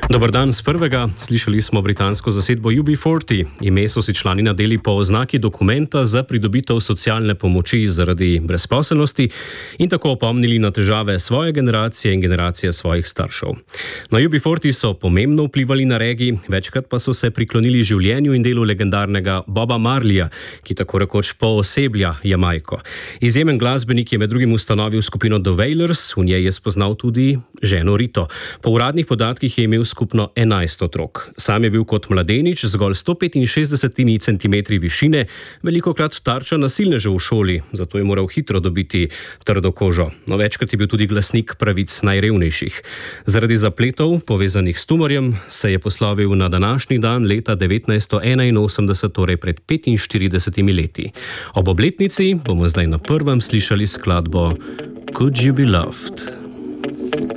Dobar dan z prvega. Slišali smo britansko zasedbo UB40. Ime so si člani nadeli po oznaki dokumenta za pridobitev socialne pomoči zaradi brezposelnosti in tako opomnili na težave svoje generacije in generacije svojih staršev. Na UB40 so pomembno vplivali na regiji, večkrat pa so se priklonili življenju in delu legendarnega Boba Marleya, ki tako rekoč pooseblja Jamajko. Izjemen glasbenik je med drugim ustanovil skupino The Wailers, v njej je spoznal tudi ženo Rito. Po uradnih podatkih je imel skupno 11 otrok. Sam je bil kot mladenič zgolj 165 cm višine, velikokrat tarča nasilnežev v šoli, zato je moral hitro dobiti trdo kožo. No, večkrat je bil tudi glasnik pravic najrevnejših. Zaradi zapletov, povezanih s tumorjem, se je poslovil na današnji dan leta 1981, torej pred 45 leti. Ob obletnici bomo zdaj na prvem slišali skladbo Could You Be Loved?